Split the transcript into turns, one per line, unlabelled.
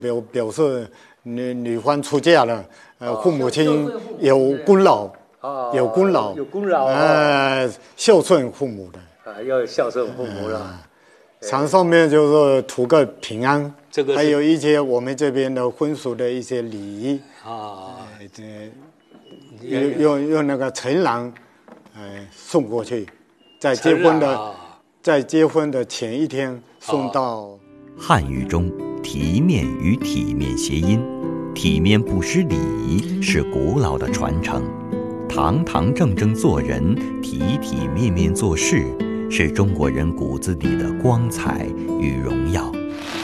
表示女方出嫁了，父母亲有功劳，有功劳，孝顺父母的。
要孝顺父母了。
墙上面就是图个平安，
这个
还有一些我们这边的婚俗的一些礼仪用那个陈郎，送过去，在结婚的前一天送到。
汉语中体面与体面谐音，体面不失礼仪是古老的传承，堂堂正正做人，体体面面做事，是中国人骨子里的光彩与荣耀。